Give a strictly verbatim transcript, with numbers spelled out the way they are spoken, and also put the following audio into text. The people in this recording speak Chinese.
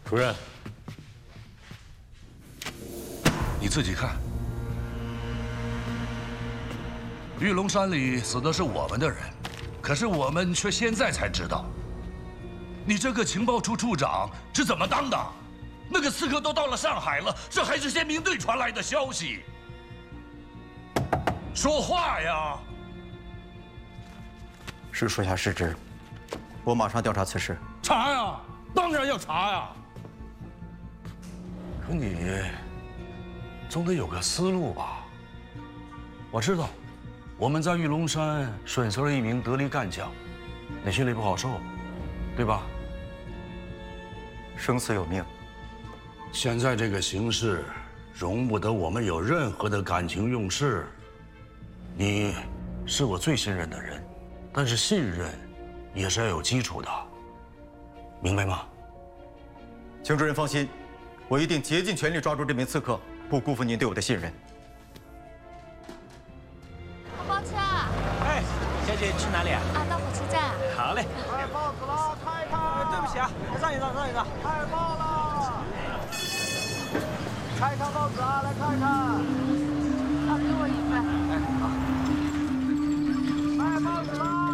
主任， 你自己看，玉龙山里死的是我们的人，可是我们却现在才知道，你这个情报处处长是怎么当的？那个刺客都到了上海了，这还是宪兵队传来的消息。说话呀！ 是属下失职，我马上调查此事。 查呀，当然要查呀。可你总得有个思路吧？我知道，我们在玉龙山选择了一名得力干将，你心里不好受，对吧？ 生死有命。 现在这个形势，容不得我们有任何的感情用事。你是我最信任的人，但是信任也是要有基础的，明白吗？ 请主任放心，我一定竭尽全力抓住这名刺客，不辜负您对我的信任。 红包车。 哎，小姐去哪里啊？ 啊，到火车站。 好嘞。 开报纸了，看一看。 对不起啊，让一让，让一让。 开报了。拆开报纸啊，来看一看。 啊，给我一份。 哎，好。卖报纸啦！